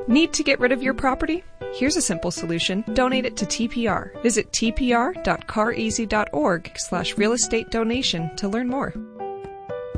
Need to get rid of your property? Here's a simple solution. Donate it to TPR. Visit tpr.careasy.org/real estate donation to learn more.